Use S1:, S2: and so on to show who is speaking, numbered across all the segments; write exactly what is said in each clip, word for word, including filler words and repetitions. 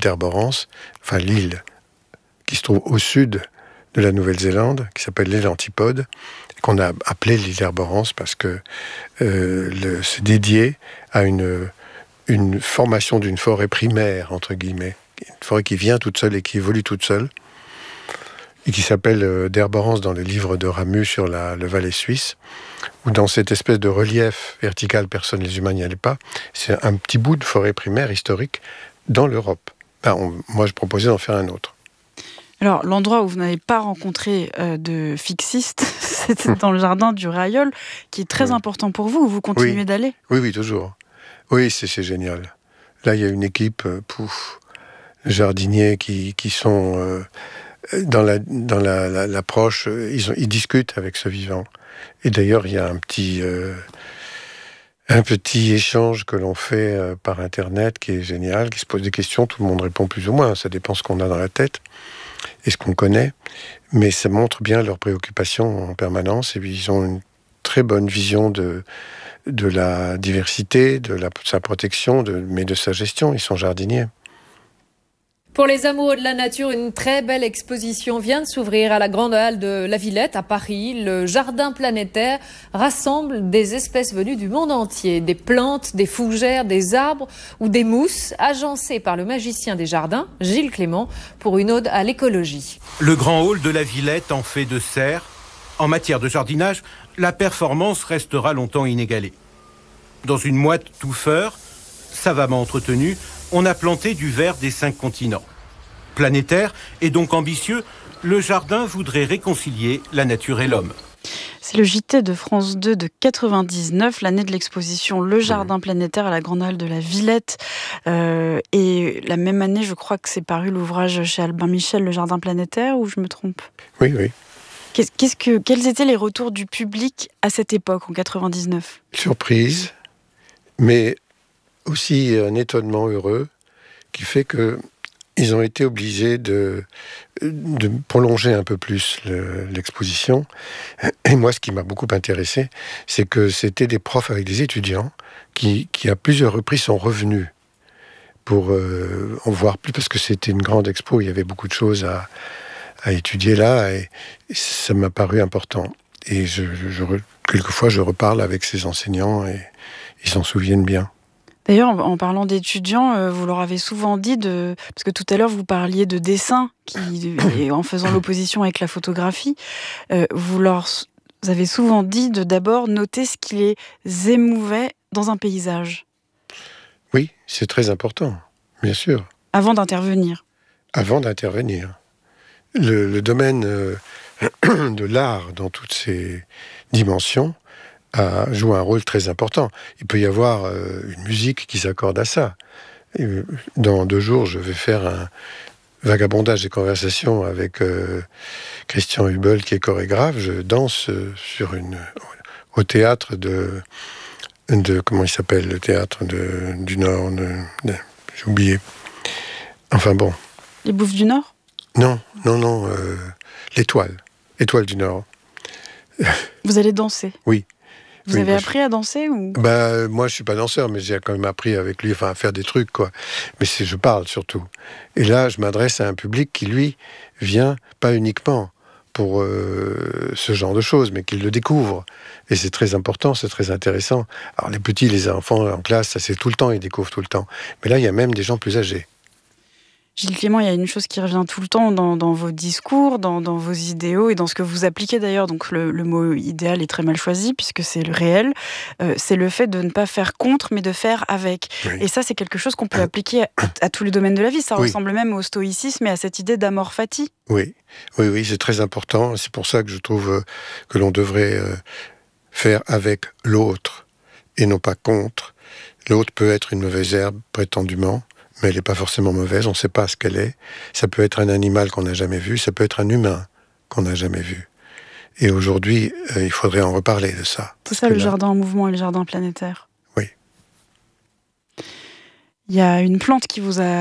S1: d'Herborance, enfin l'île qui se trouve au sud de la Nouvelle-Zélande, qui s'appelle l'île Antipode, qu'on a appelée l'île d'Herborance parce que euh, le, c'est dédié à une, une formation d'une forêt primaire, entre guillemets, une forêt qui vient toute seule et qui évolue toute seule, et qui s'appelle euh, d'Herborance dans le livre de Ramu sur la, le Valais suisse, où dans cette espèce de relief vertical, personne, les humains n'y allaient pas, c'est un petit bout de forêt primaire historique dans l'Europe. Ben, on, moi, je proposais d'en faire un autre.
S2: Alors, l'endroit où vous n'avez pas rencontré euh, de fixiste, c'était dans le jardin du Rayol, qui est très oui. important pour vous, où vous continuez
S1: oui.
S2: d'aller.
S1: Oui, oui, toujours. Oui, c'est, c'est génial. Là, il y a une équipe, euh, pouf, de jardiniers qui, qui sont euh, dans, la, dans la, la, l'approche, euh, ils, ont, ils discutent avec ce vivant. Et d'ailleurs, il y a un petit, euh, un petit échange que l'on fait euh, par Internet qui est génial, qui se pose des questions, tout le monde répond plus ou moins, ça dépend ce qu'on a dans la tête et ce qu'on connaît, mais ça montre bien leurs préoccupations en permanence, et puis ils ont une très bonne vision de, de la diversité, de la, sa protection, de, mais de sa gestion. Ils sont jardiniers.
S3: Pour les amoureux de la nature, une très belle exposition vient de s'ouvrir à la Grande Halle de la Villette, à Paris. Le jardin planétaire rassemble des espèces venues du monde entier. Des plantes, des fougères, des arbres ou des mousses, agencées par le magicien des jardins, Gilles Clément, pour une ode à l'écologie.
S4: Le grand hall de la Villette en fait de serre. En matière de jardinage, la performance restera longtemps inégalée. Dans une moite touffeur, savamment entretenue, on a planté du vert des cinq continents. Planétaire et donc ambitieux, le jardin voudrait réconcilier la nature et l'homme.
S2: C'est le J T de France deux de quatre-vingt-dix-neuf, l'année de l'exposition Le Jardin planétaire à la Grande Halle de la Villette. Euh, et la même année, je crois que c'est paru l'ouvrage chez Albin Michel, Le Jardin planétaire, ou je me trompe ?
S1: Oui, oui.
S2: Qu'est-ce, qu'est-ce que, quels étaient les retours du public à cette époque, en quatre-vingt-dix-neuf ?
S1: Surprise, mais aussi un étonnement heureux qui fait qu'ils ont été obligés de, de prolonger un peu plus le, l'exposition. Et moi, ce qui m'a beaucoup intéressé, c'est que c'était des profs avec des étudiants qui, qui à plusieurs reprises, sont revenus pour euh, en voir plus, parce que c'était une grande expo, il y avait beaucoup de choses à, à étudier là, et ça m'a paru important. Et je, je, je, quelquefois, je reparle avec ces enseignants et ils s'en souviennent bien.
S2: D'ailleurs, en parlant d'étudiants, euh, vous leur avez souvent dit de... Parce que tout à l'heure, vous parliez de dessin, qui, et en faisant l'opposition avec la photographie, euh, vous leur vous avez souvent dit de d'abord noter ce qui les émouvait dans un paysage.
S1: Oui, c'est très important, bien sûr.
S2: Avant d'intervenir.
S1: Avant d'intervenir. Le, le domaine euh, de l'art, dans toutes ses dimensions, a joué un rôle très important. Il peut y avoir euh, une musique qui s'accorde à ça. Et dans deux jours, je vais faire un vagabondage des conversations avec euh, Christian Hubel, qui est chorégraphe. Je danse euh, sur une, au théâtre de, de... Comment il s'appelle, le théâtre de, du Nord de, de, j'ai oublié. Enfin bon.
S2: Les Bouffes du Nord ?
S1: Non, non, non. Euh, l'Étoile. Étoile du Nord.
S2: Vous allez danser ?
S1: Oui.
S2: Vous
S1: oui,
S2: avez
S1: bah,
S2: appris à danser ou...
S1: Bah, moi, je suis pas danseur, mais j'ai quand même appris avec lui, enfin, à faire des trucs, quoi. Mais c'est, je parle surtout. Et là, je m'adresse à un public qui, lui, vient pas uniquement pour euh, ce genre de choses, mais qui le découvre. Et c'est très important, c'est très intéressant. Alors, les petits, les enfants en classe, ça c'est tout le temps, ils découvrent tout le temps. Mais là, il y a même des gens plus âgés.
S2: Gilles Clément, il y a une chose qui revient tout le temps dans, dans vos discours, dans, dans vos idéaux et dans ce que vous appliquez d'ailleurs. Donc le, le mot idéal est très mal choisi puisque c'est le réel. Euh, c'est le fait de ne pas faire contre, mais de faire avec. Oui. Et ça, c'est quelque chose qu'on peut appliquer à, à tous les domaines de la vie. Ça oui. ressemble même au stoïcisme et à cette idée d'amor fati.
S1: Oui, oui, oui, c'est très important. C'est pour ça que je trouve que l'on devrait faire avec l'autre et non pas contre. L'autre peut être une mauvaise herbe, prétendument, mais elle n'est pas forcément mauvaise, on ne sait pas ce qu'elle est. Ça peut être un animal qu'on n'a jamais vu, ça peut être un humain qu'on n'a jamais vu. Et aujourd'hui, euh, il faudrait en reparler de ça.
S2: C'est ça le là... jardin en mouvement et le jardin planétaire.
S1: Oui.
S2: Il y a une plante qui vous a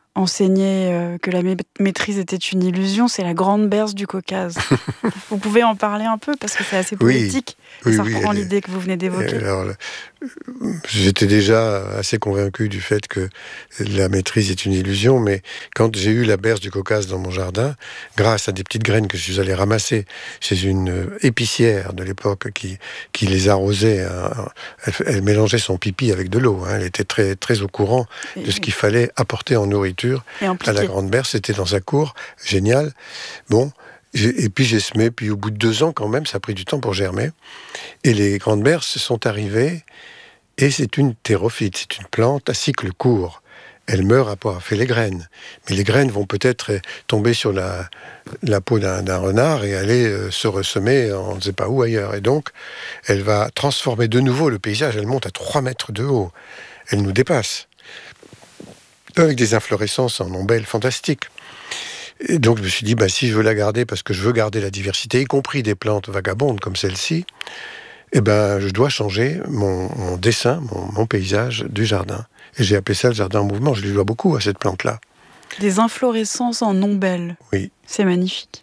S2: enseignait euh, que la maîtrise était une illusion, c'est la Grande Berce du Caucase. Vous pouvez en parler un peu, parce que c'est assez poétique, oui, et ça oui, reprend oui, l'idée que vous venez d'évoquer.
S1: Alors, j'étais déjà assez convaincu du fait que la maîtrise est une illusion, mais quand j'ai eu la Berce du Caucase dans mon jardin, grâce à des petites graines que je suis allé ramasser chez une épicière de l'époque qui, qui les arrosait, hein, elle, elle mélangeait son pipi avec de l'eau, hein, elle était très, très au courant et de ce qu'il fallait apporter en nourriture à la Grande Berce, c'était dans sa cour, génial. Bon, et puis j'ai semé, puis au bout de deux ans quand même, ça a pris du temps pour germer, et les Grandes Berces sont arrivées, et c'est une thérophyte, c'est une plante à cycle court. Elle meurt après avoir fait les graines, mais les graines vont peut-être tomber sur la, la peau d'un, d'un renard et aller euh, se ressemer on ne sait pas où ailleurs, et donc elle va transformer de nouveau le paysage, elle monte à trois mètres de haut, elle nous dépasse, avec des inflorescences en ombelles fantastiques. Et donc je me suis dit, bah, si je veux la garder, parce que je veux garder la diversité, y compris des plantes vagabondes comme celle-ci, eh ben, je dois changer mon, mon dessin, mon, mon paysage du jardin. Et j'ai appelé ça le jardin en mouvement, je lui dois beaucoup à cette plante-là.
S2: Des inflorescences en ombelles.
S1: Oui.
S2: C'est magnifique.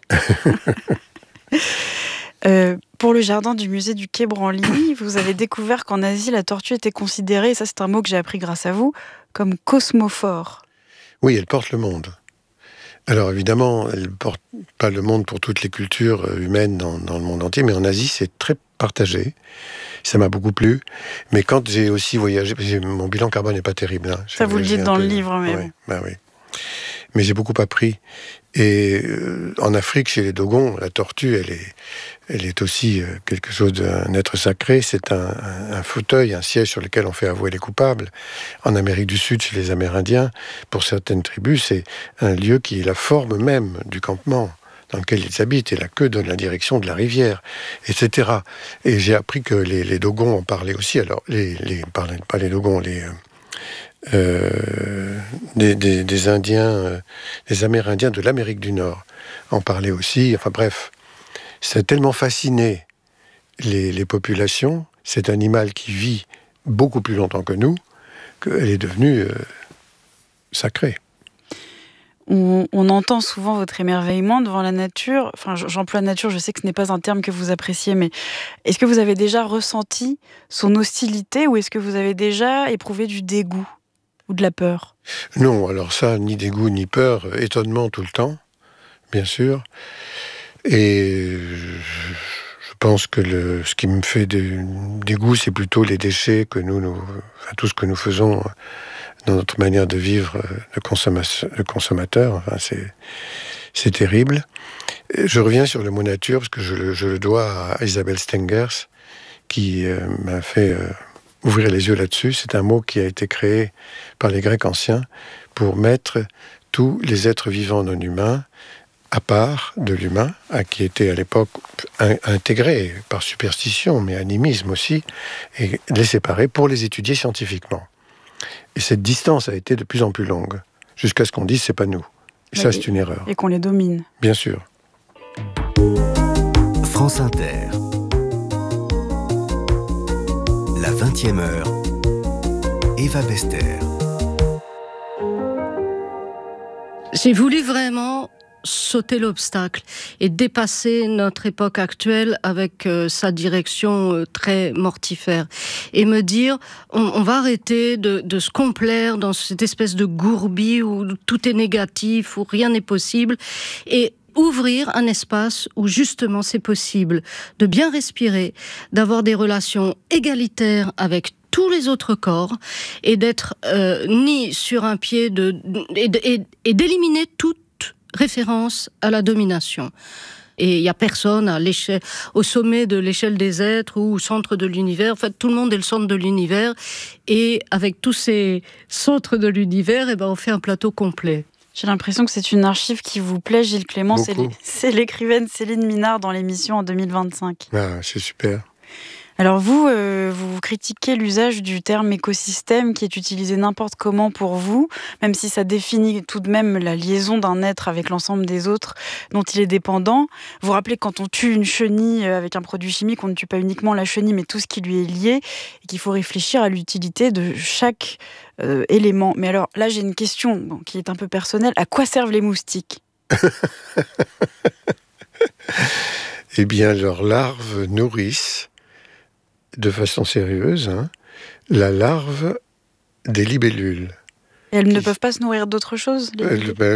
S2: euh, pour le jardin du musée du Quai Branly, vous avez découvert qu'en Asie, la tortue était considérée, et ça c'est un mot que j'ai appris grâce à vous, comme cosmophore.
S1: Oui, elle porte le monde. Alors évidemment, elle ne porte pas le monde pour toutes les cultures humaines dans, dans le monde entier, mais en Asie, c'est très partagé. Ça m'a beaucoup plu. Mais quand j'ai aussi voyagé, mon bilan carbone n'est pas terrible. Hein.
S2: Ça, vous le dites dans peu, le livre, même.
S1: Ouais, ben oui. Mais j'ai beaucoup appris. Et euh, en Afrique, chez les Dogons, la tortue, elle est, elle est aussi euh, quelque chose d'un être sacré. C'est un, un, un fauteuil, un siège sur lequel on fait avouer les coupables. En Amérique du Sud, chez les Amérindiens, pour certaines tribus, c'est un lieu qui est la forme même du campement dans lequel ils habitent, et la queue donne la direction de la rivière, et cetera. Et j'ai appris que les, les Dogons en parlaient aussi. Alors, les, les, pas les Dogons, les... Euh, Euh, des, des, des Indiens, euh, des Amérindiens de l'Amérique du Nord en parlaient aussi. Enfin bref, ça a tellement fasciné les, les populations, cet animal qui vit beaucoup plus longtemps que nous, qu'elle est devenue euh, sacrée.
S2: On, on entend souvent votre émerveillement devant la nature. Enfin, j'emploie nature, je sais que ce n'est pas un terme que vous appréciez, mais est-ce que vous avez déjà ressenti son hostilité, ou est-ce que vous avez déjà éprouvé du dégoût ou de la peur?
S1: Non, alors ça, ni dégoût ni peur, étonnement tout le temps, bien sûr. Et je, je pense que le, ce qui me fait de, dégoût, c'est plutôt les déchets que nous, nous enfin, tout ce que nous faisons dans notre manière de vivre de, consomma- de consommateur. Enfin, c'est, c'est terrible. Et je reviens sur le mot nature, parce que je le, je le dois à Isabelle Stengers, qui euh, m'a fait... Euh, ouvrir les yeux là-dessus. C'est un mot qui a été créé par les Grecs anciens pour mettre tous les êtres vivants non humains à part de l'humain, à qui était à l'époque in- intégré par superstition, mais animisme aussi, et les séparer pour les étudier scientifiquement. Et cette distance a été de plus en plus longue, jusqu'à ce qu'on dise c'est pas nous. Et oui, ça, c'est une erreur.
S2: Et qu'on les domine.
S1: Bien sûr.
S5: France Inter. La vingtième heure, Eva Bester.
S6: J'ai voulu vraiment sauter l'obstacle et dépasser notre époque actuelle avec euh, sa direction euh, très mortifère, et me dire on, on va arrêter de, de se complaire dans cette espèce de gourbi où tout est négatif, où rien n'est possible, et ouvrir un espace où justement c'est possible de bien respirer, d'avoir des relations égalitaires avec tous les autres corps, et d'être euh, ni sur un pied de, et, et, et d'éliminer toute référence à la domination. Et il n'y a personne à l'échelle, au sommet de l'échelle des êtres ou au centre de l'univers. En fait, tout le monde est le centre de l'univers, et avec tous ces centres de l'univers, eh ben, on fait un plateau complet.
S2: J'ai l'impression que c'est une archive qui vous plaît, Gilles Clément. C'est, c'est l'écrivaine Céline Minard dans l'émission en deux mille vingt-cinq.
S1: Ah, c'est super.
S2: Alors vous, euh, vous critiquez l'usage du terme écosystème qui est utilisé n'importe comment pour vous, même si ça définit tout de même la liaison d'un être avec l'ensemble des autres dont il est dépendant. Vous rappelez que quand on tue une chenille avec un produit chimique, on ne tue pas uniquement la chenille, mais tout ce qui lui est lié, et qu'il faut réfléchir à l'utilité de chaque euh, élément. Mais alors là, j'ai une question bon, qui est un peu personnelle. À quoi servent les moustiques ?
S1: Eh bien, leurs larves nourrissent de façon sérieuse, hein, la larve des libellules.
S2: Et elles ne peuvent pas se nourrir d'autre chose, les
S1: Euh, ben,